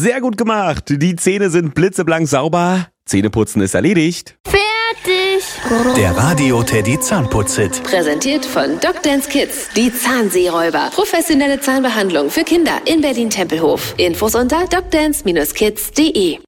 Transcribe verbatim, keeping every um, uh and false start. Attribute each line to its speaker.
Speaker 1: Sehr gut gemacht. Die Zähne sind blitzeblank sauber. Zähneputzen ist erledigt.
Speaker 2: Fertig.
Speaker 3: Der Radio Teddy Zahnputz-Hit.
Speaker 4: Präsentiert von Doctance Kids. Die Zahnseeräuber. Professionelle Zahnbehandlung für Kinder in Berlin-Tempelhof. Infos unter doctance Bindestrich kids punkt de.